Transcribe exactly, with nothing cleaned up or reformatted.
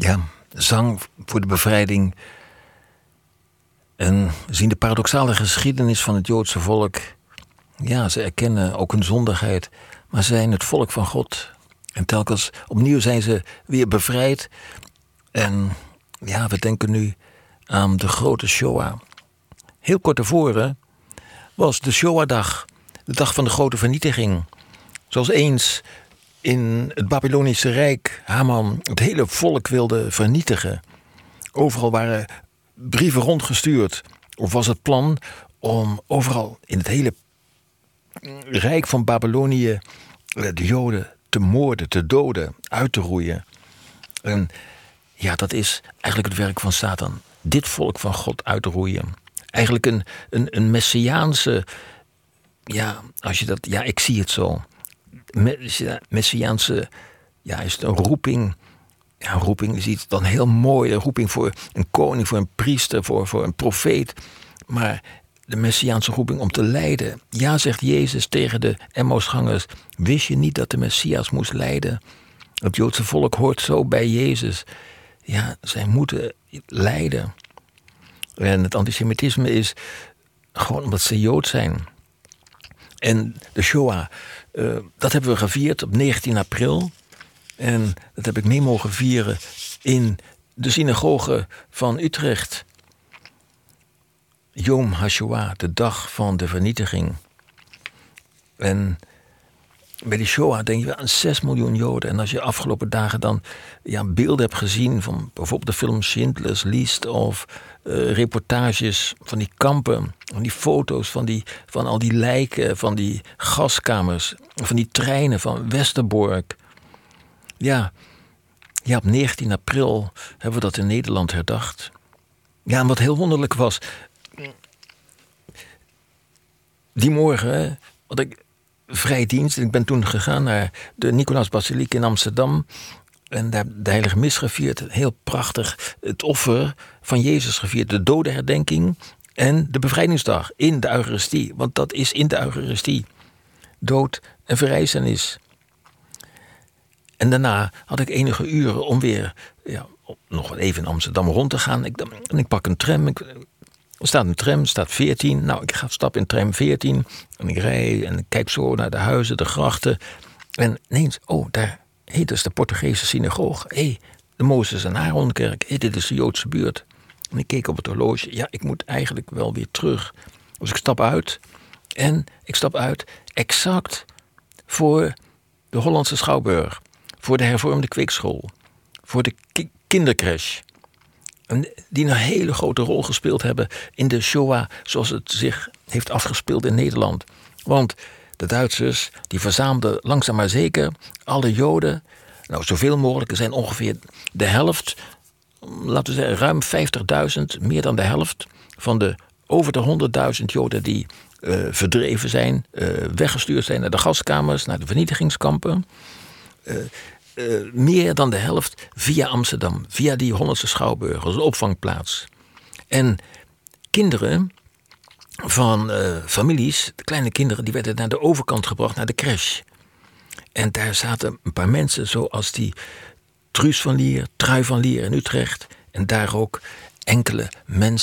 ja, zang voor de bevrijding. En zien de paradoxale geschiedenis van het Joodse volk. Ja, ze erkennen ook hun zondigheid. Maar ze zijn het volk van God. En telkens opnieuw zijn ze weer bevrijd. En ja, we denken nu aan de grote Shoah. Heel kort tevoren was de Shoah-dag. De dag van de grote vernietiging. Zoals eens in het Babylonische Rijk Haman het hele volk wilde vernietigen. Overal waren brieven rondgestuurd. Of was het plan om overal in het hele Rijk van Babylonië de Joden te moorden, te doden, uit te roeien. En ja, dat is eigenlijk het werk van Satan. Dit volk van God uitroeien. Eigenlijk een, een, een messiaanse, ja, als je dat, ja, ik zie het zo. Messiaanse, ja, is het een roeping. Ja, een roeping is iets dan heel mooi. Een roeping voor een koning, voor een priester, voor, voor een profeet. Maar de messiaanse roeping om te lijden. Ja, zegt Jezus tegen de Emmausgangers. Wist je niet dat de Messias moest lijden? Het Joodse volk hoort zo bij Jezus. Ja, zij moeten lijden. En het antisemitisme is gewoon omdat ze Jood zijn. En de Shoah, uh, dat hebben we gevierd op negentien april. En dat heb ik mee mogen vieren in de synagoge van Utrecht. Yom HaShoah, de dag van de vernietiging. En bij de Shoah denk je wel aan zes miljoen Joden. En als je afgelopen dagen dan ja, beelden hebt gezien van bijvoorbeeld de film Schindler's List of uh, reportages van die kampen, van die foto's van, die, van al die lijken, van die gaskamers, van die treinen van Westerbork. Ja, ja, op negentien april hebben we dat in Nederland herdacht. Ja, en wat heel wonderlijk was, die morgen had ik vrij dienst. Ik ben toen gegaan naar de Nicolaasbasiliek in Amsterdam. En daar de heilige mis gevierd. Heel prachtig het offer van Jezus gevierd. De dodenherdenking en de bevrijdingsdag in de Eucharistie. Want dat is in de Eucharistie. Dood en verrijzenis. En daarna had ik enige uren om weer ja, nog even in Amsterdam rond te gaan. Ik, en ik pak een tram. Ik, Er staat een tram, staat veertien. Nou, ik ga stappen in tram veertien. En ik rij en ik kijk zo naar de huizen, de grachten. En ineens, oh, daar, hé, hey, dat is de Portugese synagoge. Hé, hey, de Mozes- en Aaronkerk. Hé, hey, dit is de Joodse buurt. En ik keek op het horloge. Ja, ik moet eigenlijk wel weer terug. Dus ik stap uit. En ik stap uit exact voor de Hollandse Schouwburg. Voor de hervormde kweekschool. Voor de ki- kindercrash. Die een hele grote rol gespeeld hebben in de Shoah zoals het zich heeft afgespeeld in Nederland. Want de Duitsers die verzamelden langzaam maar zeker alle Joden. Nou, zoveel mogelijk. Er zijn ongeveer de helft, laten we zeggen ruim vijftigduizend, meer dan de helft van de over de honderdduizend Joden die uh, verdreven zijn, uh, weggestuurd zijn naar de gaskamers, naar de vernietigingskampen. Uh, Uh, meer dan de helft via Amsterdam, via die Hollandse Schouwburg als een opvangplaats. En kinderen van uh, families, de kleine kinderen, die werden naar de overkant gebracht, naar de crash. En daar zaten een paar mensen zoals die Truus van Lier, Trui van Lier in Utrecht. En daar ook enkele mensen